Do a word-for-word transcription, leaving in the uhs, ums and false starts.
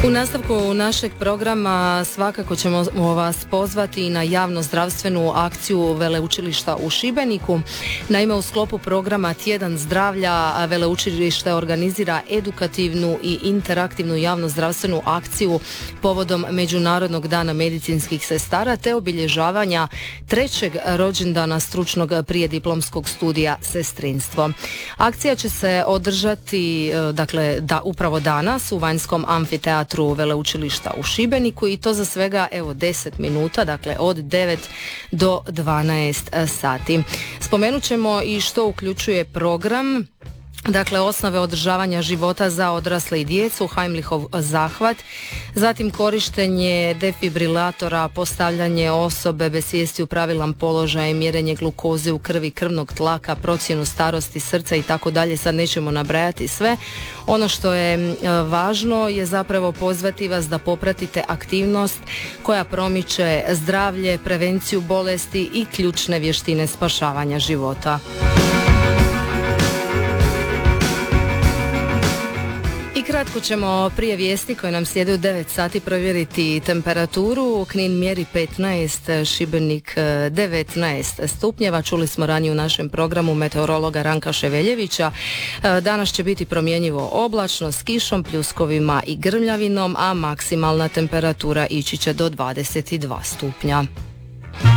U nastavku našeg programa svakako ćemo vas pozvati na javno zdravstvenu akciju Veleučilišta u Šibeniku. Naime, u sklopu programa Tjedan zdravlja Veleučilište organizira edukativnu i interaktivnu javno zdravstvenu akciju povodom Međunarodnog dana medicinskih sestara te obilježavanja trećeg rođendana stručnog prijediplomskog studija sestrinstvo. Akcija će se održati dakle da upravo danas u vanjskom amfiteatru Veleučilišta u Šibeniku i to za svega evo deset minuta, dakle od devet do dvanaest sati. Spomenut ćemo i što uključuje program. Dakle, osnove održavanja života za odrasle i djecu, Heimlichov zahvat, zatim korištenje defibrilatora, postavljanje osobe bez svijesti u pravilan položaj, mjerenje glukoze u krvi, krvnog tlaka, procjenu starosti srca i tako dalje, sad nećemo nabrajati sve. Ono što je važno je zapravo pozvati vas da popratite aktivnost koja promiče zdravlje, prevenciju bolesti i ključne vještine spašavanja života. Kratko ćemo prije vijesti koje nam slijede u devet sati provjeriti temperaturu. Knin mjeri petnaest, Šibenik devetnaest stupnjeva. Čuli smo ranije u našem programu meteorologa Ranka Ševeljevića. Danas će biti promjenjivo oblačno s kišom, pljuskovima i grmljavinom, a maksimalna temperatura ići će do dvadeset dva stupnja.